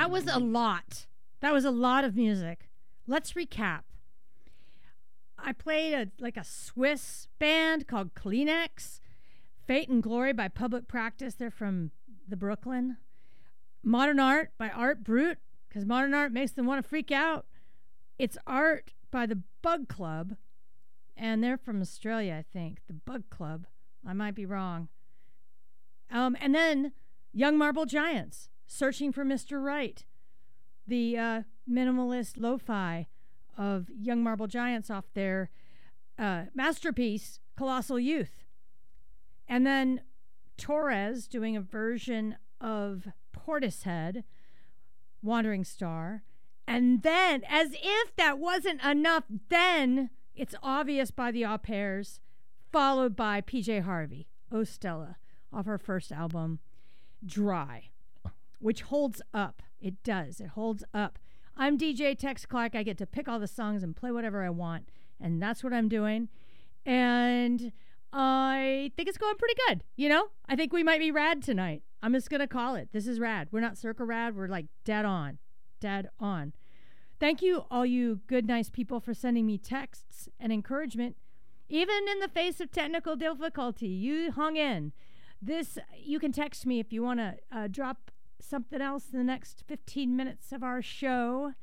That was a lot. That was a lot of music. Let's recap. I played a Swiss band called Kleenex. Fate and Glory by Public Practice. They're from the Brooklyn. Modern Art by Art Brut, because modern art makes them want to freak out. It's Art by the Bug Club, and they're from Australia, I think. The Bug Club. I might be wrong. And then Young Marble Giants, Searching for Mr. Right. The minimalist lo-fi of Young Marble Giants off their masterpiece, Colossal Youth. And then Torres doing a version of Portishead, Wandering Star. And then, as if that wasn't enough, then It's Obvious by the Au Pairs, followed by PJ Harvey, Oh Stella, off her first album, Dry, which holds up. It does. It holds up. I'm DJ Tex Clark. I get to pick all the songs and play whatever I want, and that's what I'm doing. And I think it's going pretty good. You know, I think we might be rad tonight. I'm just going to call it. This is rad. We're not circa rad. We're like dead on. Dead on. Thank you, all you good, nice people, for sending me texts and encouragement. Even in the face of technical difficulty, you hung in. You can text me if you want to drop something else in the next 15 minutes of our show.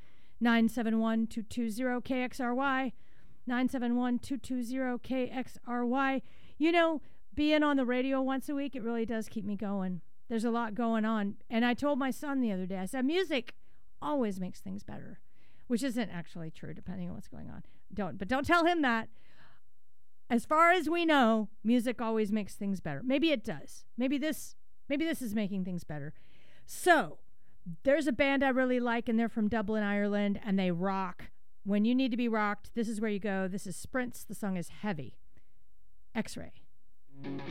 971-220-KXRY. 971-220-KXRY. You know, being on the radio once a week, it really does keep me going. There's a lot going on. And I told my son the other day, I said, music always makes things better, which isn't actually true, depending on what's going on. Don't tell him that. As far as we know, music always makes things better. Maybe it does. Maybe this is making things better. So there's a band I really like, and they're from Dublin, Ireland, and they rock. When you need to be rocked, this is where you go. This is Sprints. The song is Heavy. X-Ray.